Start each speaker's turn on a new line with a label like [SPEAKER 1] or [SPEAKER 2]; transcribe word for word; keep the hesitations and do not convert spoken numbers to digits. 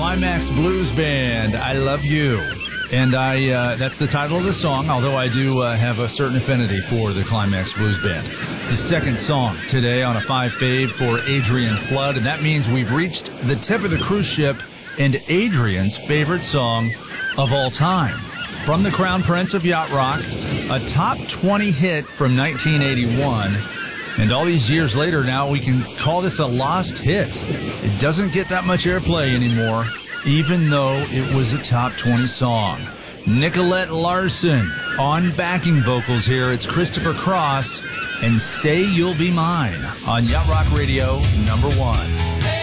[SPEAKER 1] Climax Blues Band, I Love You. And I uh, that's the title of the song, although I do uh, have a certain affinity for the Climax Blues Band. The second song today on a five fave for Adrian Flood, and that means we've reached the tip of the cruise ship and Adrian's favorite song of all time. From the Crown Prince of Yacht Rock, a top twenty hit from nineteen eighty-one. And all these years later now, we can call this a lost hit. It doesn't get that much airplay anymore, even though it was a top twenty song. Nicolette Larson on backing vocals here. It's Christopher Cross and Say You'll Be Mine on Yacht Rock Radio number one.